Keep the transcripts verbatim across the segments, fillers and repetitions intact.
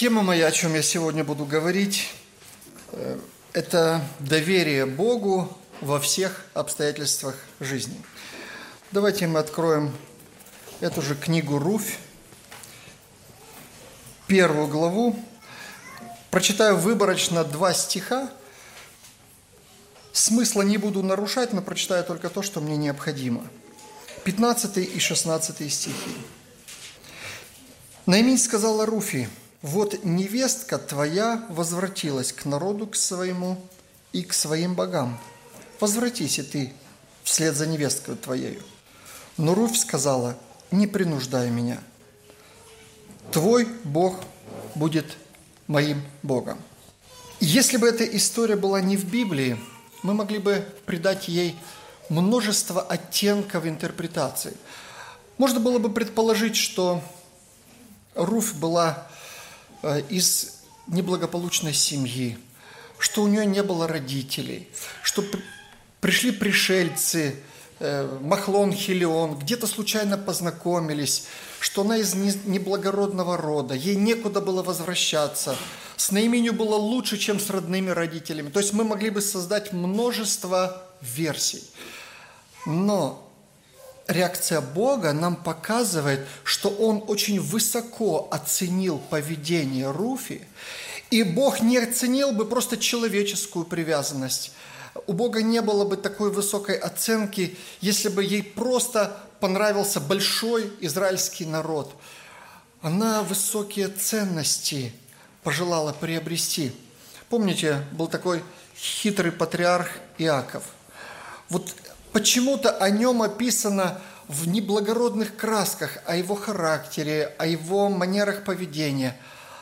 Тема моя, о чем я сегодня буду говорить, это доверие Богу во всех обстоятельствах жизни. Давайте мы откроем эту же книгу Руфь, первую главу. Прочитаю выборочно два стиха. Смысла не буду нарушать, но прочитаю только то, что мне необходимо. пятнадцатый и шестнадцатый стихи. Наимень сказала Руфи: «Вот невестка твоя возвратилась к народу к своему и к своим богам. Возвратись и ты вслед за невесткой твоею». Но Руфь сказала: «Не принуждай меня. Твой Бог будет моим Богом». Если бы эта история была не в Библии, мы могли бы придать ей множество оттенков интерпретации. Можно было бы предположить, что Руфь была из неблагополучной семьи, что у нее не было родителей, что пришли пришельцы, Махлон, Хелион, где-то случайно познакомились, что она из неблагородного рода, ей некуда было возвращаться, с Наименью было лучше, чем с родными родителями. То есть мы могли бы создать множество версий. Но реакция Бога нам показывает, что Он очень высоко оценил поведение Руфи, и Бог не оценил бы просто человеческую привязанность. У Бога не было бы такой высокой оценки, если бы ей просто понравился большой израильский народ. Она высокие ценности пожелала приобрести. Помните, был такой хитрый патриарх Иаков. Вот почему-то о нем описано в неблагородных красках, о его характере, о его манерах поведения.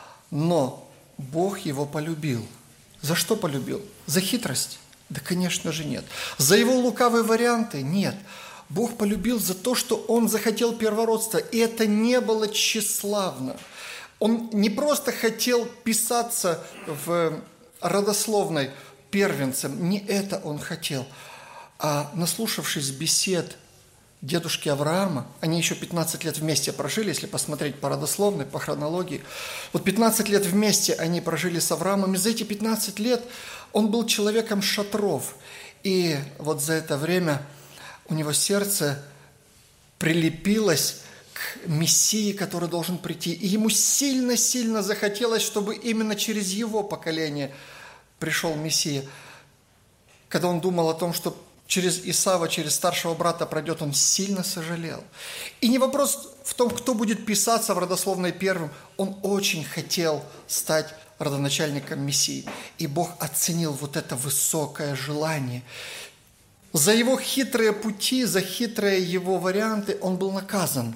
Но Бог его полюбил. За что полюбил? За хитрость? Да, конечно же, нет. За его лукавые варианты? Нет. Бог полюбил за то, что он захотел первородства, и это не было тщеславно. Он не просто хотел писаться в родословной первенцем, не это он хотел. А наслушавшись бесед дедушки Авраама, они еще пятнадцать лет вместе прожили, если посмотреть по родословной, по хронологии. Вот пятнадцать лет вместе они прожили с Авраамом, и за эти пятнадцать лет он был человеком шатров. И вот за это время у него сердце прилепилось к Мессии, который должен прийти. И ему сильно-сильно захотелось, чтобы именно через его поколение пришел Мессия. Когда он думал о том, что через Исава, через старшего брата пройдет, он сильно сожалел. И не вопрос в том, кто будет писаться в родословной первым. Он очень хотел стать родоначальником Мессии. И Бог оценил вот это высокое желание. За его хитрые пути, за хитрые его варианты он был наказан.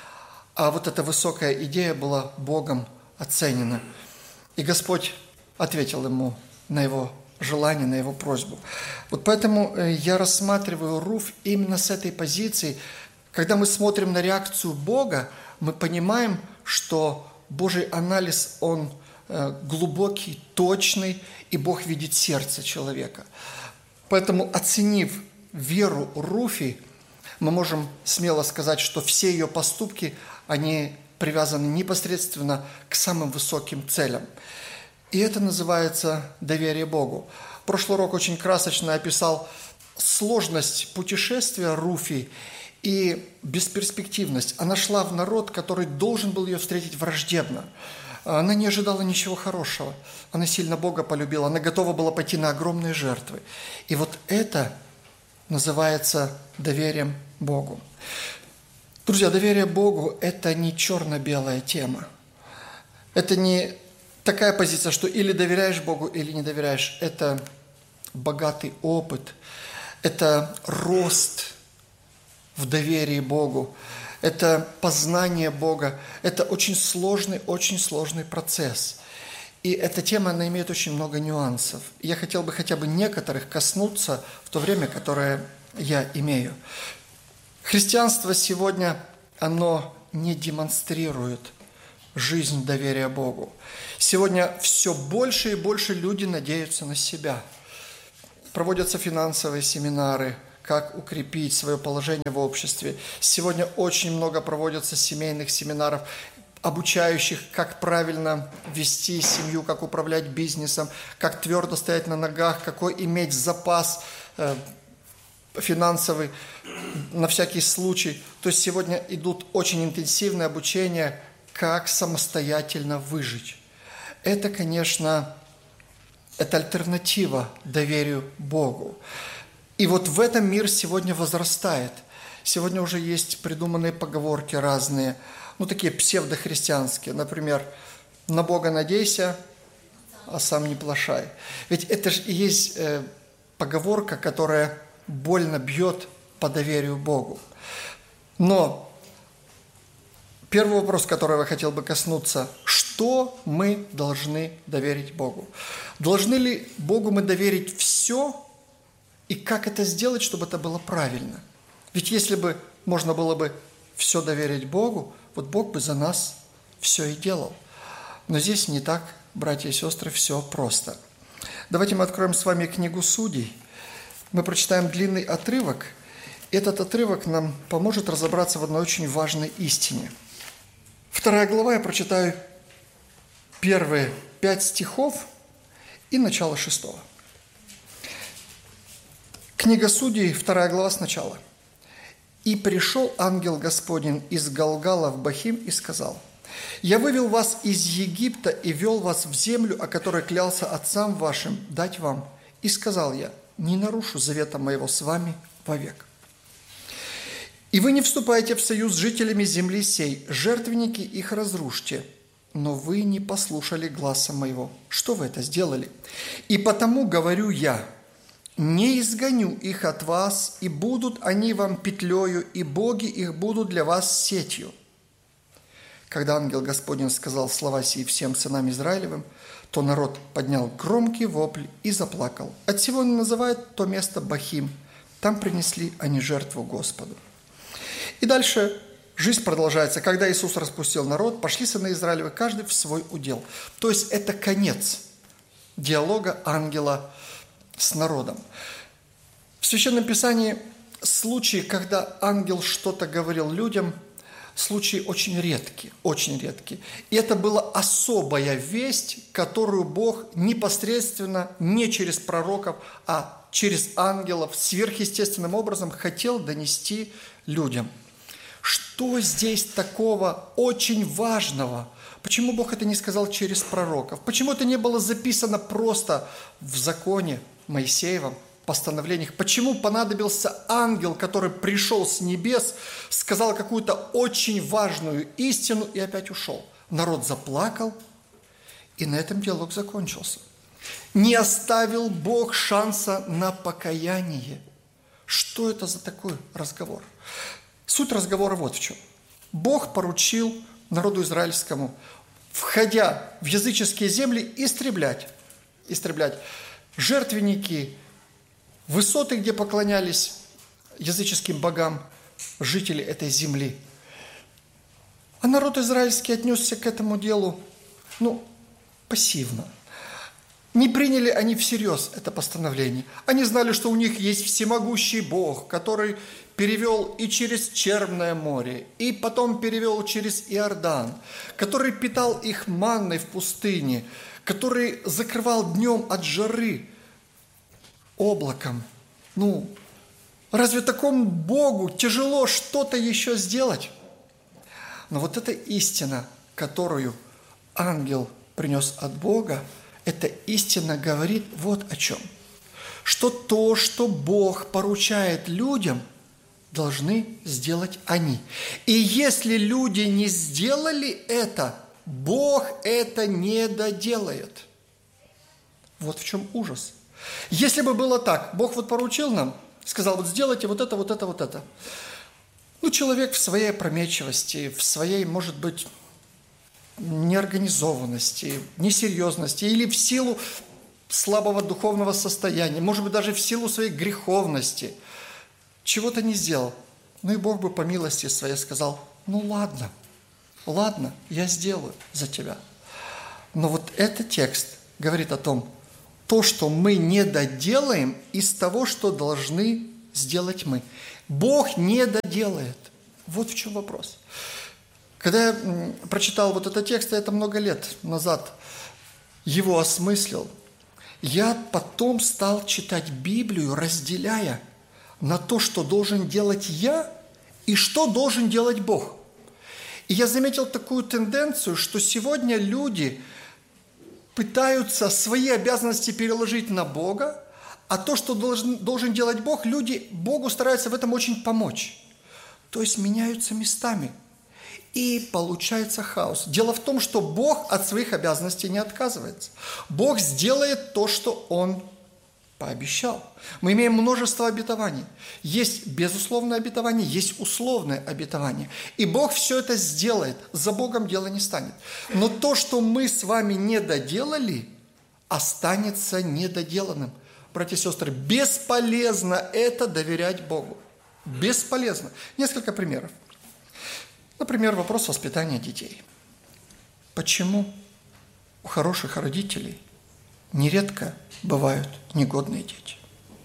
А вот эта высокая идея была Богом оценена. И Господь ответил ему на его желание, на его просьбу. Вот поэтому я рассматриваю Руфь именно с этой позиции. Когда мы смотрим на реакцию Бога, мы понимаем, что Божий анализ, он глубокий, точный, и Бог видит сердце человека. Поэтому, оценив веру Руфи, мы можем смело сказать, что все ее поступки, они привязаны непосредственно к самым высоким целям. И это называется доверие Богу. Прошлый урок очень красочно описал сложность путешествия Руфи и бесперспективность. Она шла в народ, который должен был ее встретить враждебно. Она не ожидала ничего хорошего. Она сильно Бога полюбила. Она готова была пойти на огромные жертвы. И вот это называется доверием Богу. Друзья, доверие Богу – это не черно-белая тема. Это не такая позиция, что или доверяешь Богу, или не доверяешь. Это богатый опыт, это рост в доверии Богу, это познание Бога, это очень сложный, очень сложный процесс. И эта тема, она имеет очень много нюансов. И я хотел бы хотя бы некоторых коснуться в то время, которое я имею. Христианство сегодня, оно не демонстрирует жизнь доверия Богу. Сегодня все больше и больше люди надеются на себя. Проводятся финансовые семинары, как укрепить свое положение в обществе. Сегодня очень много проводятся семейных семинаров, обучающих, как правильно вести семью, как управлять бизнесом, как твердо стоять на ногах, какой иметь запас э, финансовый на всякий случай. То есть сегодня идут очень интенсивные обучения, как самостоятельно выжить. Это, конечно, это альтернатива доверию Богу. И вот в этом мир сегодня возрастает. Сегодня уже есть придуманные поговорки разные, ну такие псевдохристианские. Например, на Бога надейся, а сам не плашай. Ведь это же и есть э, поговорка, которая больно бьет по доверию Богу. Но первый вопрос, который я хотел бы коснуться: что мы должны доверить Богу? Должны ли Богу мы доверить все? И как это сделать, чтобы это было правильно? Ведь если бы можно было бы все доверить Богу, вот Бог бы за нас все и делал. Но здесь не так, братья и сестры, все просто. Давайте мы откроем с вами книгу Судей. Мы прочитаем длинный отрывок. Этот отрывок нам поможет разобраться в одной очень важной истине. Вторая глава, я прочитаю первые пять стихов и начало шестого. Книга Судей, вторая глава сначала. «И пришел ангел Господень из Галгала в Бахим и сказал: Я вывел вас из Египта и вел вас в землю, о которой клялся отцам вашим дать вам. И сказал я: не нарушу завета моего с вами вовек. И вы не вступаете в союз с жителями земли сей, жертвенники их разрушьте. Но вы не послушали гласа моего. Что вы это сделали? И потому говорю я: не изгоню их от вас, и будут они вам петлею, и боги их будут для вас сетью». Когда ангел Господень сказал слова сии всем сынам Израилевым, то народ поднял громкий вопль и заплакал. Отсего он называет то место Бахим. Там принесли они жертву Господу. И дальше жизнь продолжается. Когда Иисус распустил народ, пошли сыны Израилевы, каждый в свой удел. То есть это конец диалога ангела с народом. В Священном Писании случаи, когда ангел что-то говорил людям, случаи очень редкие, очень редкие. И это была особая весть, которую Бог непосредственно, не через пророков, а через ангелов, сверхъестественным образом хотел донести людям. Что здесь такого очень важного? Почему Бог это не сказал через пророков? Почему это не было записано просто в законе Моисеевом, постановлениях? Почему понадобился ангел, который пришел с небес, сказал какую-то очень важную истину и опять ушел? Народ заплакал, и на этом диалог закончился. Не оставил Бог шанса на покаяние. Что это за такой разговор? Суть разговора вот в чем. Бог поручил народу израильскому, входя в языческие земли, истреблять, истреблять жертвенники, высоты, где поклонялись языческим богам жители этой земли. А народ израильский отнесся к этому делу, ну, пассивно. Не приняли они всерьез это постановление. Они знали, что у них есть всемогущий Бог, который перевел и через Черное море, и потом перевел через Иордан, который питал их манной в пустыне, который закрывал днем от жары облаком. Ну, разве такому Богу тяжело что-то еще сделать? Но вот эта истина, которую ангел принес от Бога, эта истина говорит вот о чем. Что то, что Бог поручает людям, должны сделать они. И если люди не сделали это, Бог это не доделает. Вот в чем ужас. Если бы было так, Бог вот поручил нам, сказал, вот сделайте вот это, вот это, вот это. Ну, человек в своей опрометчивости, в своей, может быть, неорганизованности, несерьезности или в силу слабого духовного состояния, может быть, даже в силу своей греховности, чего-то не сделал. Ну и Бог бы по милости своей сказал, ну ладно, ладно, я сделаю за тебя. Но вот этот текст говорит о том, то, что мы не доделаем из того, что должны сделать мы. Бог не доделает. Вот в чем вопрос. Когда я прочитал вот этот текст, я это много лет назад его осмыслил, я потом стал читать Библию, разделяя на то, что должен делать я и что должен делать Бог. И я заметил такую тенденцию, что сегодня люди пытаются свои обязанности переложить на Бога, а то, что должен, должен делать Бог, люди Богу стараются в этом очень помочь. То есть меняются местами. И получается хаос. Дело в том, что Бог от своих обязанностей не отказывается. Бог сделает то, что Он пообещал. Мы имеем множество обетований. Есть безусловное обетование, есть условное обетование. И Бог все это сделает. За Богом дело не станет. Но то, что мы с вами не доделали, останется недоделанным. Братья и сестры, бесполезно это доверять Богу. Бесполезно. Несколько примеров. Например, вопрос воспитания детей. Почему у хороших родителей нередко бывают негодные дети?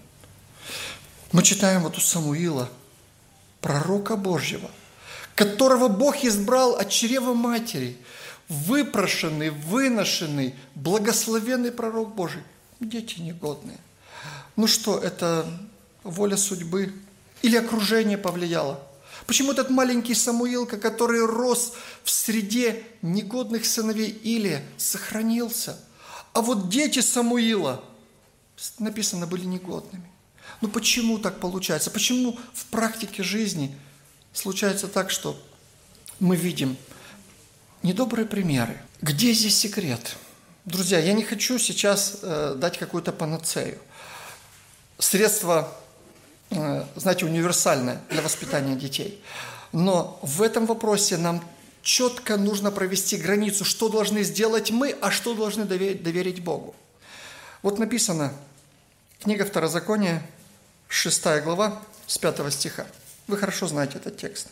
Мы читаем вот у Самуила, пророка Божьего, которого Бог избрал от чрева матери, выпрошенный, выношенный, благословенный пророк Божий. Дети негодные. Ну что, это воля судьбы или окружение повлияло? Почему этот маленький Самуилка, который рос в среде негодных сыновей Илия, сохранился? А вот дети Самуила, написано, были негодными. Ну почему так получается? Почему в практике жизни случается так, что мы видим недобрые примеры? Где здесь секрет? Друзья, я не хочу сейчас э, дать какую-то панацею. Средство, э, знаете, универсальное для воспитания детей. Но в этом вопросе нам четко нужно провести границу, что должны сделать мы, а что должны доверить, доверить Богу. Вот написано, книга Второзакония, шестая глава, с пятого стиха. Вы хорошо знаете этот текст.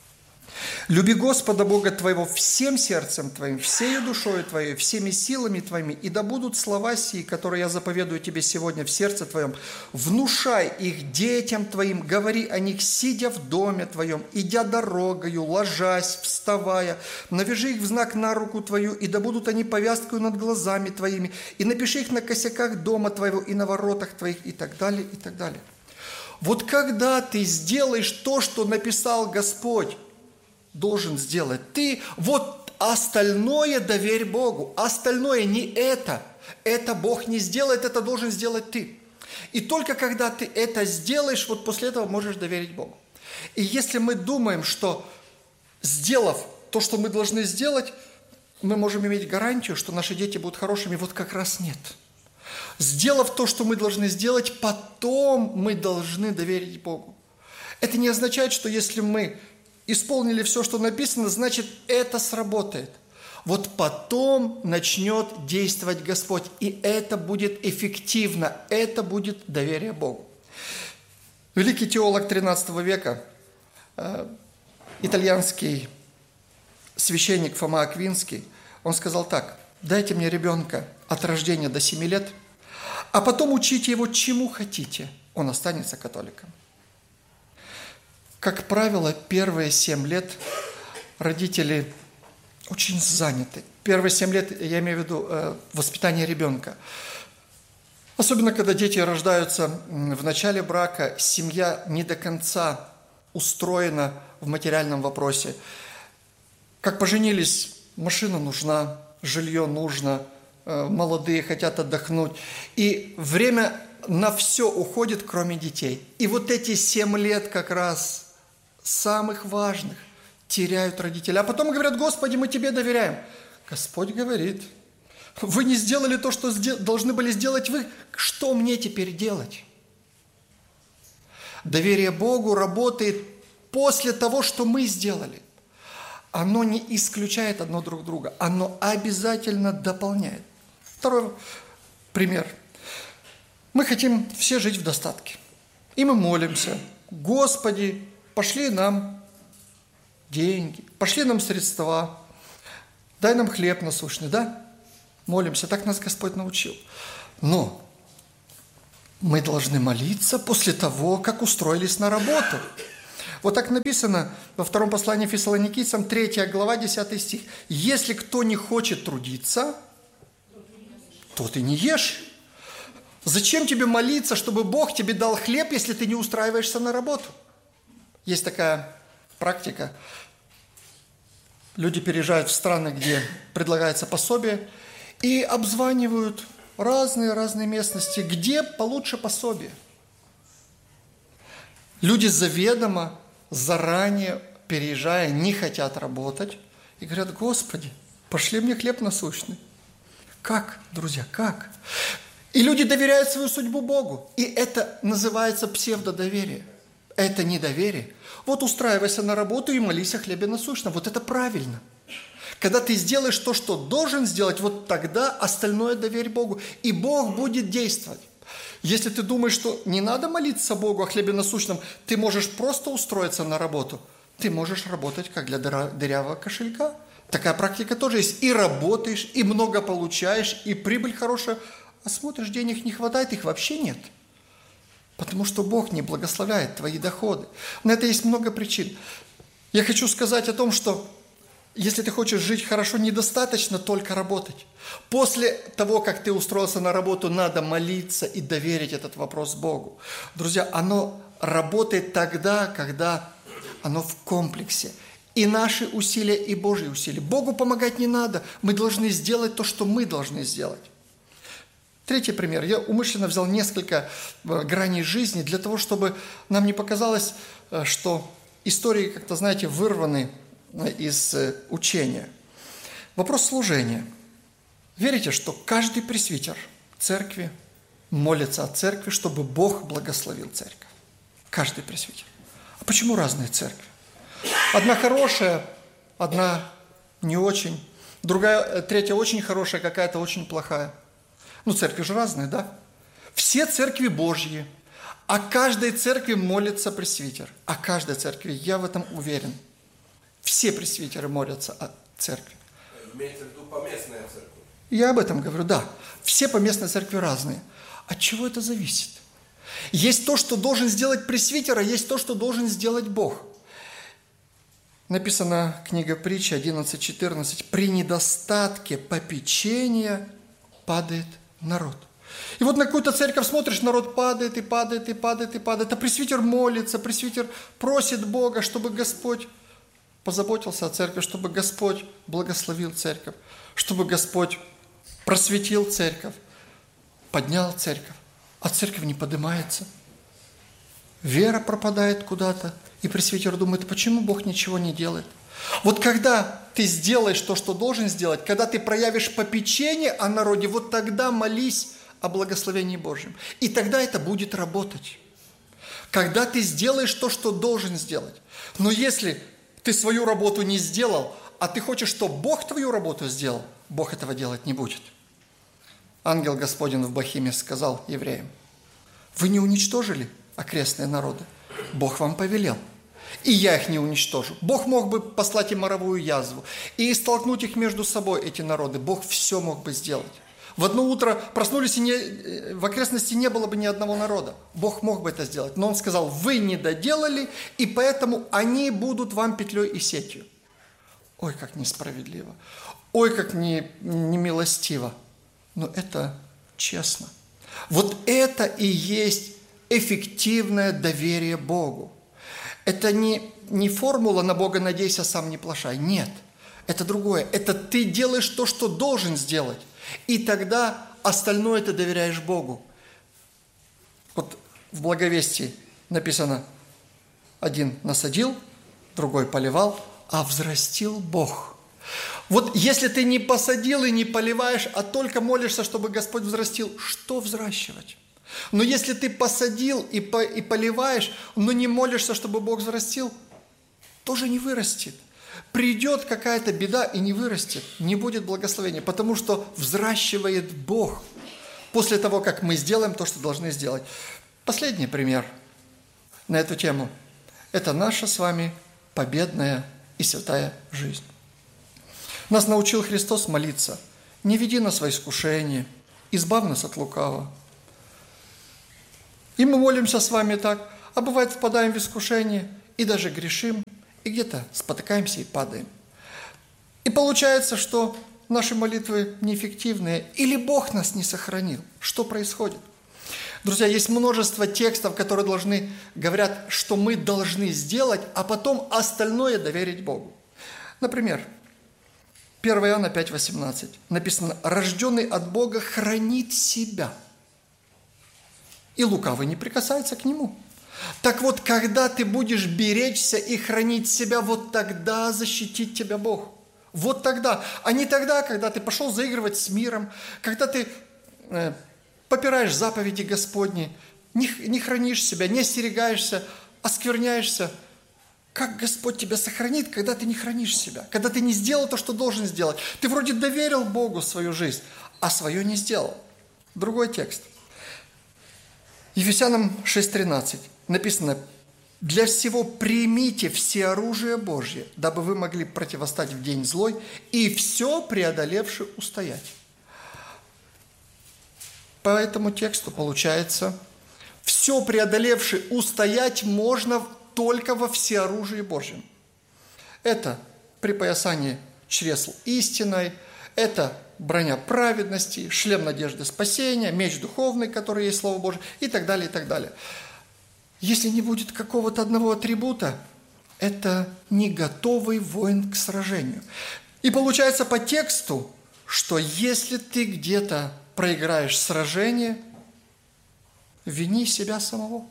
«Люби Господа Бога твоего всем сердцем твоим, всею душою твоей, всеми силами твоими, и да будут слова сии, которые я заповедую тебе сегодня в сердце твоем. Внушай их детям твоим, говори о них, сидя в доме твоем, идя дорогою, ложась, вставая. Навяжи их в знак на руку твою, и да будут они повязкою над глазами твоими, и напиши их на косяках дома твоего и на воротах твоих», и так далее, и так далее. Вот когда ты сделаешь то, что написал Господь, должен сделать ты, вот остальное доверь Богу. Остальное не это. Это Бог не сделает, это должен сделать ты. И только когда ты это сделаешь, вот после этого можешь доверить Богу. И если мы думаем, что сделав то, что мы должны сделать, мы можем иметь гарантию, что наши дети будут хорошими, вот как раз нет. Сделав то, что мы должны сделать, потом мы должны доверить Богу. Это не означает, что если мы исполнили все, что написано, значит, это сработает. Вот потом начнет действовать Господь, и это будет эффективно, это будет доверие Богу. Великий теолог тринадцатого века, э, итальянский священник Фома Аквинский, он сказал так: «Дайте мне ребенка от рождения до семи лет, а потом учите его чему хотите, он останется католиком». Как правило, первые семь лет родители очень заняты. Первые семь лет, я имею в виду э, воспитание ребенка. Особенно, когда дети рождаются в начале брака, семья не до конца устроена в материальном вопросе. Как поженились, машина нужна, жилье нужно, э, молодые хотят отдохнуть. И время на все уходит, кроме детей. И вот эти семь лет как раз самых важных теряют родители. А потом говорят: «Господи, мы Тебе доверяем». Господь говорит: «Вы не сделали то, что должны были сделать вы. Что мне теперь делать?» Доверие Богу работает после того, что мы сделали. Оно не исключает одно друг друга. Оно обязательно дополняет. Второй пример. Мы хотим все жить в достатке. И мы молимся: «Господи, пошли нам деньги, пошли нам средства, дай нам хлеб насущный», да? Молимся, так нас Господь научил. Но мы должны молиться после того, как устроились на работу. Вот так написано во втором послании Фессалоникийцам, третья глава, десятый стих. «Если кто не хочет трудиться, то ты не ешь. Зачем тебе молиться, чтобы Бог тебе дал хлеб, если ты не устраиваешься на работу?» Есть такая практика. Люди переезжают в страны, где предлагается пособие, и обзванивают разные-разные местности, где получше пособие. Люди заведомо, заранее переезжая, не хотят работать и говорят: «Господи, пошли мне хлеб насущный». Как, друзья, как? И люди доверяют свою судьбу Богу. И это называется псевдодоверие. Это недоверие. Вот устраивайся на работу и молись о хлебе насущном. Вот это правильно. Когда ты сделаешь то, что должен сделать, вот тогда остальное доверь Богу. И Бог будет действовать. Если ты думаешь, что не надо молиться Богу о хлебе насущном, ты можешь просто устроиться на работу. Ты можешь работать как для дырявого кошелька. Такая практика тоже есть. И работаешь, и много получаешь, и прибыль хорошая. А смотришь, денег не хватает, их вообще нет. Потому что Бог не благословляет твои доходы. На это есть много причин. Я хочу сказать о том, что если ты хочешь жить хорошо, недостаточно только работать. После того, как ты устроился на работу, надо молиться и доверить этот вопрос Богу. Друзья, оно работает тогда, когда оно в комплексе. И наши усилия, и Божьи усилия. Богу помогать не надо. Мы должны сделать то, что мы должны сделать. Третий пример. Я умышленно взял несколько граней жизни для того, чтобы нам не показалось, что истории, как-то, знаете, вырваны из учения. Вопрос служения. Верите, что каждый пресвитер церкви молится о церкви, чтобы Бог благословил церковь? Каждый пресвитер. А почему разные церкви? Одна хорошая, одна не очень, другая, третья очень хорошая, какая-то очень плохая. Ну, церкви же разные, да? Все церкви Божьи. О каждой церкви молится пресвитер. О каждой церкви, я в этом уверен. Все пресвитеры молятся о церкви. Имеется в виду поместная церковь? Я об этом говорю, да. Все поместные церкви разные. От чего это зависит? Есть то, что должен сделать пресвитер, а есть то, что должен сделать Бог. Написано книга Притчи одиннадцать четырнадцать. «При недостатке попечения падает народ». И вот на какую-то церковь смотришь, народ падает и падает и падает и падает. А пресвитер молится, пресвитер просит Бога, чтобы Господь позаботился о церкви, чтобы Господь благословил церковь, чтобы Господь просветил церковь, поднял церковь. А церковь не поднимается. Вера пропадает куда-то. И пресвитер думает: почему Бог ничего не делает? Вот когда ты сделаешь то, что должен сделать, когда ты проявишь попечение о народе, вот тогда молись о благословении Божьем. И тогда это будет работать. Когда ты сделаешь то, что должен сделать. Но если ты свою работу не сделал, а ты хочешь, чтобы Бог твою работу сделал, Бог этого делать не будет. Ангел Господень в Бахиме сказал евреям: вы не уничтожили окрестные народы, Бог вам повелел. И я их не уничтожу. Бог мог бы послать им моровую язву и столкнуть их между собой, эти народы. Бог все мог бы сделать. В одно утро проснулись, и не, в окрестности не было бы ни одного народа. Бог мог бы это сделать. Но Он сказал: вы не доделали, и поэтому они будут вам петлей и сетью. Ой, как несправедливо. Ой, как не, немилостиво. Но это честно. Вот это и есть эффективное доверие Богу. Это не, не формула «на Бога надейся, сам не плашай». Нет, это другое. Это ты делаешь то, что должен сделать. И тогда остальное ты доверяешь Богу. Вот в Благовестии написано: один насадил, другой поливал, а взрастил Бог. Вот если ты не посадил и не поливаешь, а только молишься, чтобы Господь взрастил, что взращивать? Но если ты посадил и, по, и поливаешь, но не молишься, чтобы Бог взрастил, тоже не вырастет. Придет какая-то беда и не вырастет, не будет благословения, потому что взращивает Бог после того, как мы сделаем то, что должны сделать. Последний пример на эту тему – это наша с вами победная и святая жизнь. Нас научил Христос молиться: не веди нас во искушение, избавь нас от лукавого. И мы молимся с вами так, а бывает впадаем в искушение и даже грешим, и где-то спотыкаемся и падаем. И получается, что наши молитвы неэффективные, или Бог нас не сохранил. Что происходит? Друзья, есть множество текстов, которые должны, говорят, что мы должны сделать, а потом остальное доверить Богу. Например, первое Иоанна пять восемнадцать написано: «Рожденный от Бога хранит себя, и лукавый не прикасается к нему». Так вот, когда ты будешь беречься и хранить себя, вот тогда защитит тебя Бог. Вот тогда, а не тогда, когда ты пошел заигрывать с миром, когда ты э, попираешь заповеди Господни, не, не хранишь себя, не остерегаешься, оскверняешься. Как Господь тебя сохранит, когда ты не хранишь себя, когда ты не сделал то, что должен сделать? Ты вроде доверил Богу свою жизнь, а свое не сделал. Другой текст. Ефесянам шесть тринадцать написано: «Для всего примите все оружие Божье, дабы вы могли противостать в день злой и все преодолевши устоять». По этому тексту получается, все преодолевши устоять можно только во всеоружии Божьем. Это припоясание чресл истиной, это броня праведности, шлем надежды спасения, меч духовный, который есть Слово Божие, и так далее, и так далее. Если не будет какого-то одного атрибута, это не готовый воин к сражению. И получается по тексту, что если ты где-то проиграешь сражение, вини себя самого.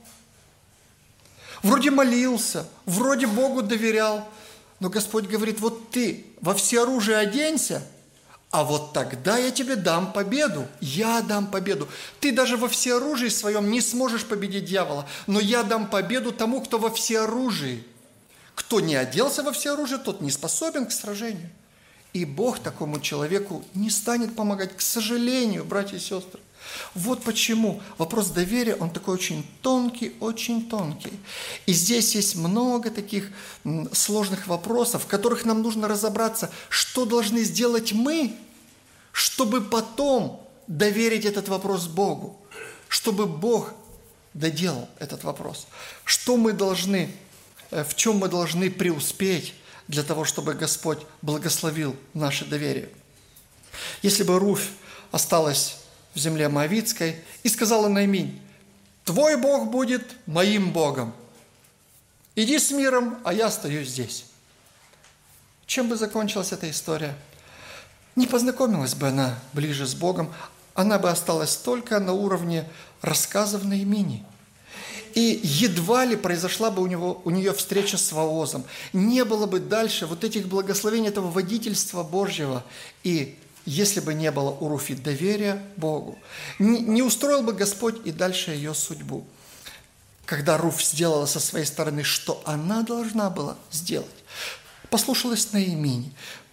Вроде молился, вроде Богу доверял, но Господь говорит: вот ты во всеоружие оденься, а вот тогда я тебе дам победу. Я дам победу. Ты даже во всеоружии своем не сможешь победить дьявола, но я дам победу тому, кто во всеоружии. Кто не оделся во всеоружие, тот не способен к сражению. И Бог такому человеку не станет помогать, к сожалению, братья и сестры. Вот почему вопрос доверия, он такой очень тонкий, очень тонкий. И здесь есть много таких сложных вопросов, в которых нам нужно разобраться, что должны сделать мы, чтобы потом доверить этот вопрос Богу, чтобы Бог доделал этот вопрос. Что мы должны, в чем мы должны преуспеть для того, чтобы Господь благословил наше доверие. Если бы Руфь осталась в земле Моавитской и сказала Наиминь: «Твой Бог будет моим Богом. Иди с миром, а я остаюсь здесь». Чем бы закончилась эта история? Не познакомилась бы она ближе с Богом, она бы осталась только на уровне рассказов Наимини. И едва ли произошла бы у, него, у нее встреча с Воозом. Не было бы дальше вот этих благословений, этого водительства Божьего. И если бы не было у Руфи доверия Богу, не, не устроил бы Господь и дальше ее судьбу. Когда Руфь сделала со своей стороны, что она должна была сделать, послушалась Наимини.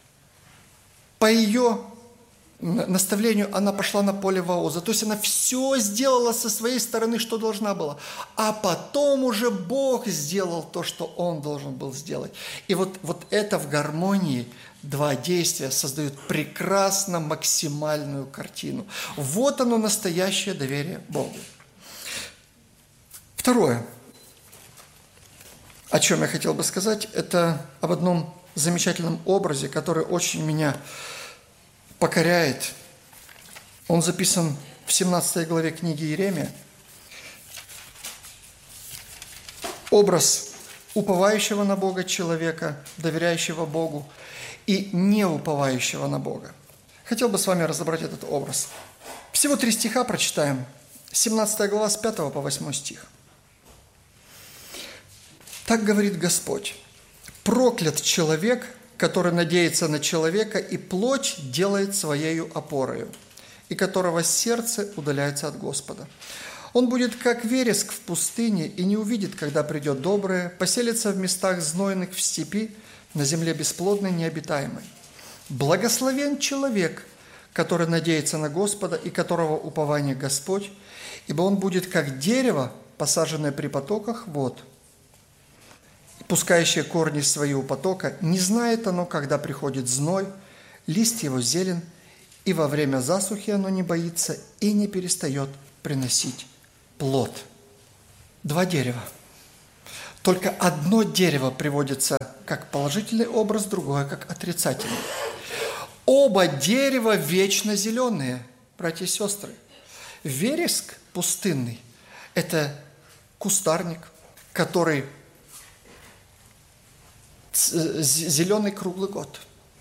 По ее наставлению она пошла на поле Вооза. То есть она все сделала со своей стороны, что должна была. А потом уже Бог сделал то, что Он должен был сделать. И вот, вот это в гармонии два действия создают прекрасно максимальную картину. Вот оно, настоящее доверие Богу. Второе, о чем я хотел бы сказать, это об одном замечательном образе, который очень меня покоряет. Он записан в семнадцатой главе книги Иеремия. Образ уповающего на Бога человека, доверяющего Богу, и не уповающего на Бога. Хотел бы с вами разобрать этот образ. Всего три стиха прочитаем. семнадцатая глава с пятого по восьмой стих. Так говорит Господь: «Проклят человек, который надеется на человека и плоть делает своею опорою, и которого сердце удаляется от Господа. Он будет как вереск в пустыне и не увидит, когда придет доброе, поселится в местах знойных в степи, на земле бесплодной, необитаемой. Благословен человек, который надеется на Господа и которого упование Господь, ибо он будет как дерево, посаженное при потоках вод, пускающее корни свои у потока, не знает оно, когда приходит зной, лист его зелен, и во время засухи оно не боится и не перестает приносить плод». Два дерева. Только одно дерево приводится как положительный образ, другое как отрицательный. Оба дерева вечно зеленые, братья и сестры. Вереск пустынный – это кустарник, который зеленый круглый год.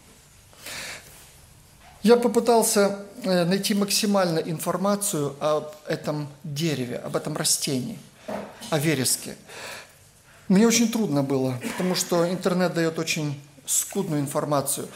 Я попытался найти максимально информацию об этом дереве, об этом растении, о вереске. Мне очень трудно было, потому что интернет дает очень скудную информацию.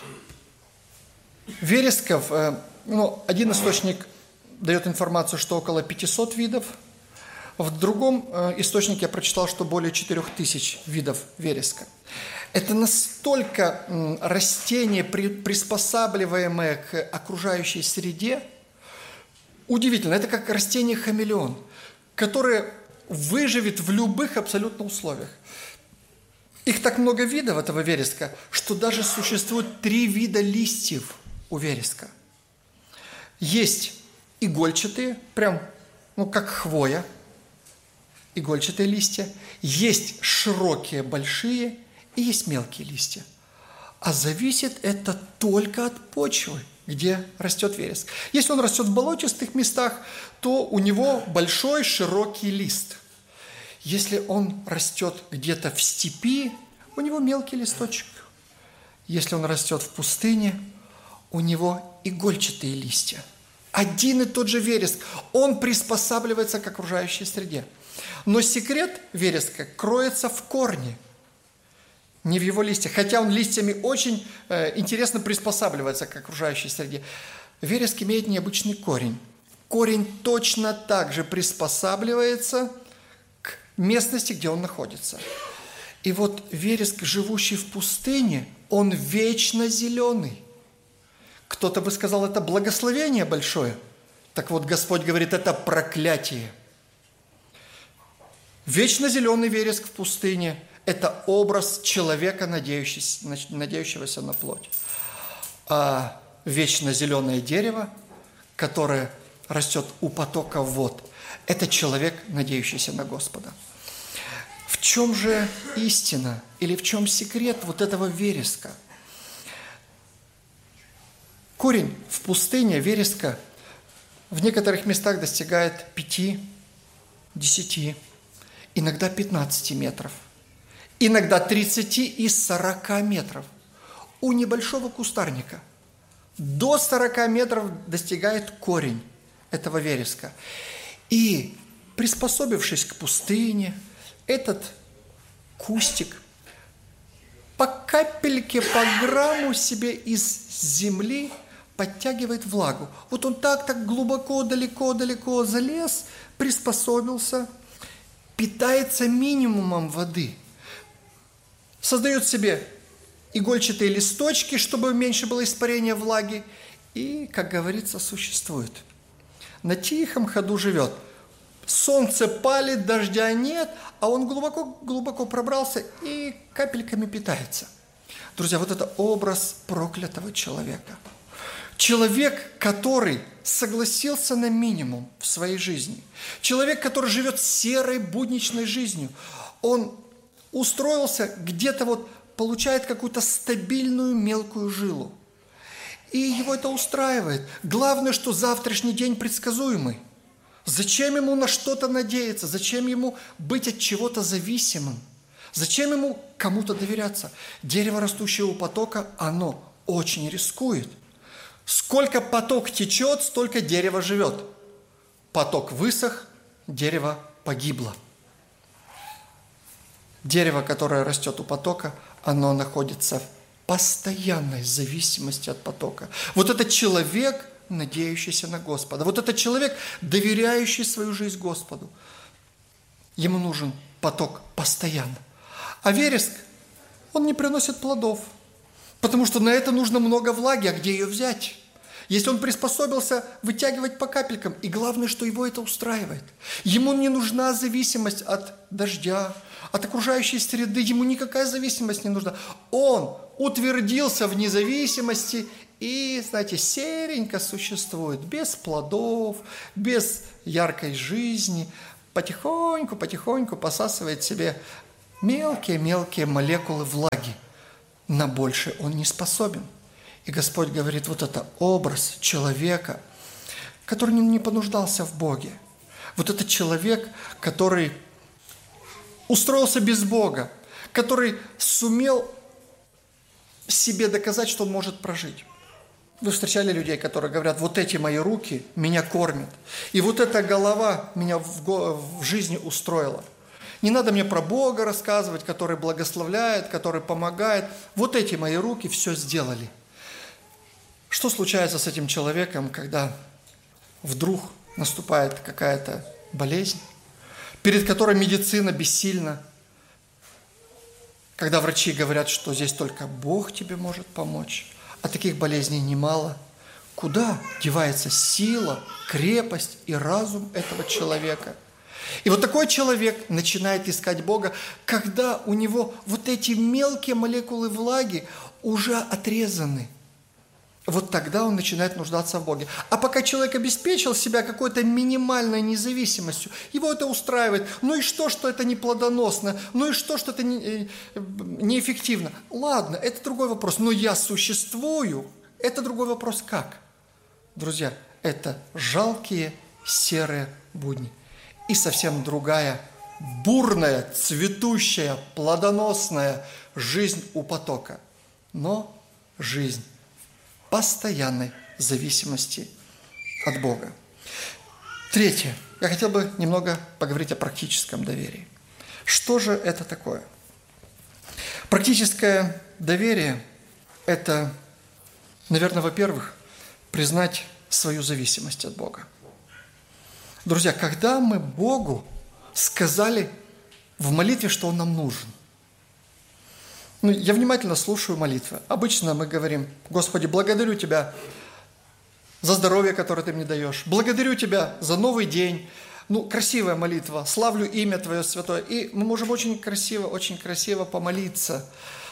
Вересков, ну, один источник дает информацию, что около пятисот видов. В другом источнике я прочитал, что более четырех тысяч видов вереска. Это настолько растение, приспосабливаемое к окружающей среде, удивительно. Это как растение-хамелеон, которое выживет в любых абсолютно условиях. Их так много видов, этого вереска, что даже существует три вида листьев у вереска. Есть игольчатые, прям, ну, как хвоя, игольчатые листья. Есть широкие, большие, и есть мелкие листья. А зависит это только от почвы, где растет вереск. Если он растет в болотистых местах, то у него большой широкий лист. Если он растет где-то в степи, у него мелкий листочек. Если он растет в пустыне, у него игольчатые листья. Один и тот же вереск, он приспосабливается к окружающей среде. Но секрет вереска кроется в корне, не в его листьях. Хотя он листьями очень э, интересно приспосабливается к окружающей среде. Вереск имеет необычный корень. Корень точно так же приспосабливается к местности, где он находится. И вот вереск, живущий в пустыне, он вечно зеленый. Кто-то бы сказал, это благословение большое. Так вот, Господь говорит, это проклятие. Вечно зеленый вереск в пустыне – это образ человека, надеющегося, надеющегося на плоть. А вечно зеленое дерево, которое растет у потока вод, это человек, надеющийся на Господа. В чем же истина или в чем секрет вот этого вереска? Корень в пустыне вереска в некоторых местах достигает пяти, десяти, иногда пятнадцати метров. Иногда тридцати и сорока метров. У небольшого кустарника до сорока метров достигает корень этого вереска. И приспособившись к пустыне, этот кустик по капельке, по грамму себе из земли подтягивает влагу. Вот он так-так глубоко, далеко-далеко залез, приспособился, питается минимумом воды, создает себе игольчатые листочки, чтобы меньше было испарения влаги, и, как говорится, существует. На тихом ходу живет. Солнце палит, дождя нет, а он глубоко-глубоко пробрался и капельками питается. Друзья, вот это образ проклятого человека. Человек, который согласился на минимум в своей жизни. Человек, который живет серой, будничной жизнью. Он устроился где-то вот, получает какую-то стабильную мелкую жилу. И его это устраивает. Главное, что завтрашний день предсказуемый. Зачем ему на что-то надеяться? Зачем ему быть от чего-то зависимым? Зачем ему кому-то доверяться? Дерево, растущее у потока, оно очень рискует. Сколько поток течет, столько дерево живет. Поток высох, дерево погибло. Дерево, которое растет у потока, оно находится в постоянной зависимости от потока. Вот этот человек, надеющийся на Господа. Вот этот человек, доверяющий свою жизнь Господу. Ему нужен поток постоянно. А вереск, он не приносит плодов, потому что на это нужно много влаги, а где ее взять? Если он приспособился вытягивать по капелькам, и главное, что его это устраивает. Ему не нужна зависимость от дождя, от окружающей среды, ему никакая зависимость не нужна. Он утвердился в независимости и, знаете, серенько существует, без плодов, без яркой жизни, потихоньку-потихоньку посасывает себе мелкие-мелкие молекулы влаги. На больше он не способен. И Господь говорит, вот это образ человека, который не понуждался в Боге. Вот это человек, который устроился без Бога, который сумел себе доказать, что он может прожить. Вы встречали людей, которые говорят, вот эти мои руки меня кормят, и вот эта голова меня в, го- в жизни устроила. Не надо мне про Бога рассказывать, который благословляет, который помогает. Вот эти мои руки все сделали. Что случается с этим человеком, когда вдруг наступает какая-то болезнь, перед которой медицина бессильна, когда врачи говорят, что здесь только Бог тебе может помочь, а таких болезней немало? Куда девается сила, крепость и разум этого человека? И вот такой человек начинает искать Бога, когда у него вот эти мелкие молекулы влаги уже отрезаны. Вот тогда он начинает нуждаться в Боге. А пока человек обеспечил себя какой-то минимальной независимостью, его это устраивает. Ну и что, что это не плодоносно? Ну и что, что это не, неэффективно? Ладно, это другой вопрос. Но я существую. Это другой вопрос. Как? Друзья, это жалкие серые будни. И совсем другая, бурная, цветущая, плодоносная жизнь у потока. Но жизнь постоянной зависимости от Бога. Третье. Я хотел бы немного поговорить о практическом доверии. Что же это такое? Практическое доверие – это, наверное, во-первых, признать свою зависимость от Бога. Друзья, когда мы Богу сказали в молитве, что Он нам нужен? Ну, я внимательно слушаю молитвы. Обычно мы говорим: Господи, благодарю Тебя за здоровье, которое Ты мне даешь. Благодарю Тебя за новый день. Ну, красивая молитва. Славлю имя Твое святое. И мы можем очень красиво, очень красиво помолиться.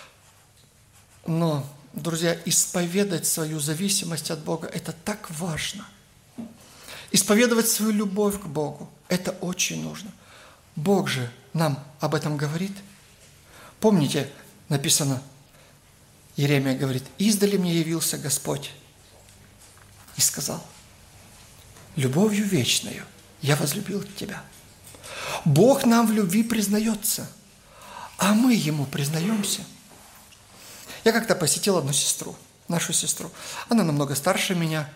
Но, друзья, исповедать свою зависимость от Бога – это так важно. Исповедовать свою любовь к Богу – это очень нужно. Бог же нам об этом говорит. Помните, написано, Иеремия говорит: «Издали мне явился Господь и сказал: любовью вечною я возлюбил тебя». Бог нам в любви признается, а мы Ему признаемся. Я как-то посетил одну сестру, нашу сестру. Она намного старше меня.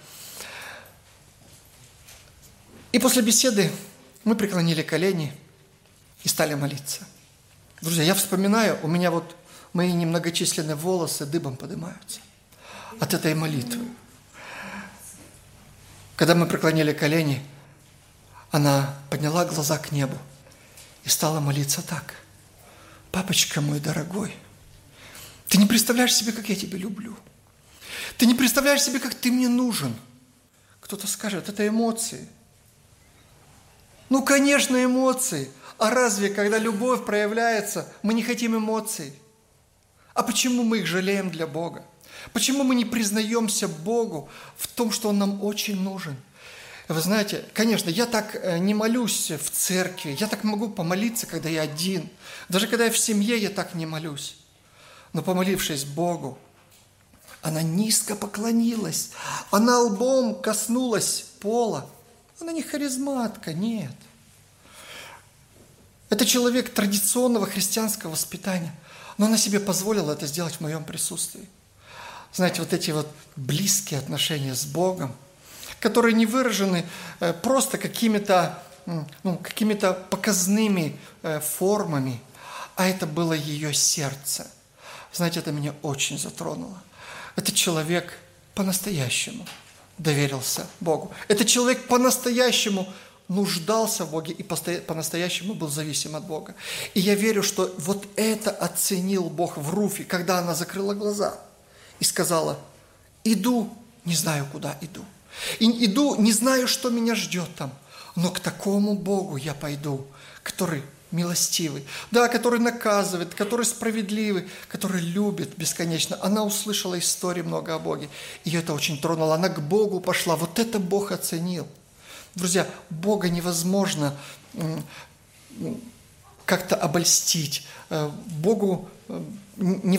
И после беседы мы преклонили колени и стали молиться. Друзья, я вспоминаю, у меня вот мои немногочисленные волосы дыбом поднимаются от этой молитвы. Когда мы преклонили колени, она подняла глаза к небу и стала молиться так: «Папочка мой дорогой, ты не представляешь себе, как я тебя люблю. Ты не представляешь себе, как ты мне нужен». Кто-то скажет: это эмоции. Ну, конечно, эмоции. А разве, когда любовь проявляется, мы не хотим эмоций? А почему мы их жалеем для Бога? Почему мы не признаемся Богу в том, что Он нам очень нужен? Вы знаете, конечно, я так не молюсь в церкви, я так могу помолиться, когда я один. Даже когда я в семье, я так не молюсь. Но помолившись Богу, она низко поклонилась, она лбом коснулась пола. Она не харизматка, нет. Это человек традиционного христианского воспитания, но она себе позволила это сделать в моем присутствии. Знаете, вот эти вот близкие отношения с Богом, которые не выражены просто какими-то, ну, какими-то показными формами, а это было ее сердце. Знаете, это меня очень затронуло. Этот человек по-настоящему доверился Богу. Этот человек по-настоящему нуждался в Боге и по-настоящему был зависим от Бога. И я верю, что вот это оценил Бог в Руфе, когда она закрыла глаза и сказала: иду, не знаю, куда иду. И иду, не знаю, что меня ждет там, но к такому Богу я пойду, который милостивый, да, который наказывает, который справедливый, который любит бесконечно. Она услышала истории много о Боге. Ее это очень тронуло. Она к Богу пошла. Вот это Бог оценил. Друзья, Бога невозможно как-то обольстить. Богу не